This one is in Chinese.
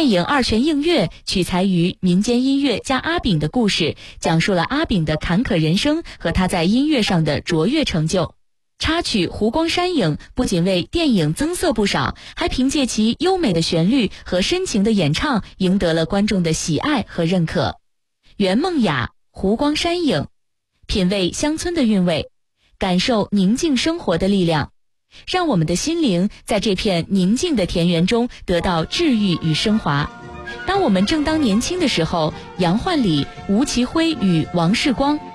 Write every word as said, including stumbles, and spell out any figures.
电影《二泉映月》取材于民间音乐家阿炳的故事，讲述了阿炳的坎坷人生和他在音乐上的卓越成就。插曲《湖光山影》不仅为电影增色不少，还凭借其优美的旋律和深情的演唱，赢得了观众的喜爱和认可。袁梦雅《湖光山影》，品味乡村的韵味，感受宁静生活的力量，让我们的心灵在这片宁静的田园中得到治愈与升华。当我们正当年轻的时候，杨焕礼、吴奇辉与王世光